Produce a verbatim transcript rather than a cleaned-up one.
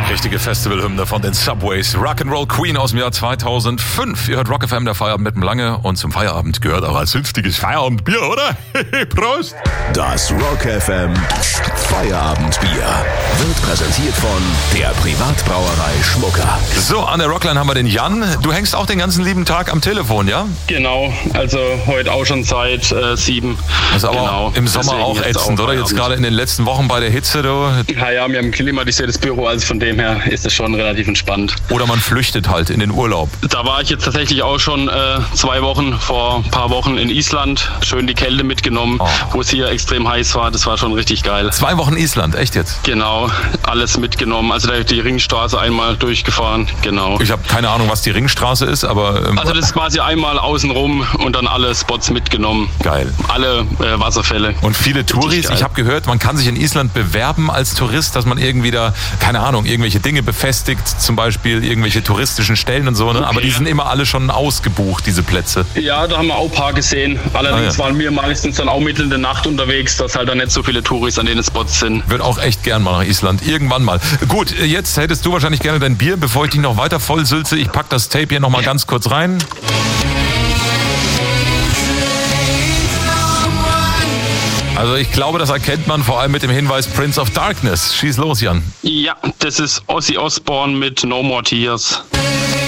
Richtige Festivalhymne von den Subways. Rock'n'Roll Queen aus dem Jahr zweitausendfünf. Ihr hört Rock F M, der Feierabend mit dem Lange. Und zum Feierabend gehört auch als zünftiges Feierabendbier, oder? Prost! Das Rock F M Feierabendbier wird präsentiert von der Privatbrauerei Schmucker. So, an der Rockline haben wir den Jan. Du hängst auch den ganzen lieben Tag am Telefon, ja? Genau, also heute auch schon seit äh, sieben. Das ist aber genau. im Sommer Deswegen auch jetzt ätzend, auch oder? Jetzt gerade in den letzten Wochen bei der Hitze, du. Ja, ja, wir haben ein klimatisiertes Büro, also von dem her ist es schon relativ entspannt. Oder man flüchtet halt in den Urlaub. Da war ich jetzt tatsächlich auch schon äh, zwei Wochen, vor ein paar Wochen in Island. Schön die Kälte mitgenommen, Oh. wo es hier extrem heiß war. Das war schon richtig geil. Zwei Wochen Island, echt jetzt? Genau, alles mitgenommen. Also da die Ringstraße einmal durchgefahren, genau. Ich habe keine Ahnung, was die Ringstraße ist, aber... Ähm, Also das ist quasi einmal außen rum und dann alle Spots mitgenommen. Geil. Alle äh, Wasserfälle. Und viele Touris, geil. ich habe gehört, man kann sich in Island bewerben als Tourist, dass man irgendwie da, keine Ahnung, irgendwelche Dinge befestigt, zum Beispiel irgendwelche touristischen Stellen und so, ne? Aber die sind immer alle schon ausgebucht, diese Plätze. Ja, da haben wir auch ein paar gesehen. Allerdings Ah, ja. waren wir meistens dann auch mitten in der Nacht unterwegs, dass halt da nicht so viele Touris an den Spots sind. Würde auch echt gern mal nach Island, irgendwann mal. Gut, jetzt hättest du wahrscheinlich gerne dein Bier, bevor ich dich noch weiter vollsülze. Ich pack das Tape hier nochmal ganz kurz rein. Also ich glaube, das erkennt man vor allem mit dem Hinweis Prince of Darkness. Schieß los, Jan. Ja, das ist Ozzy Osbourne mit No More Tears.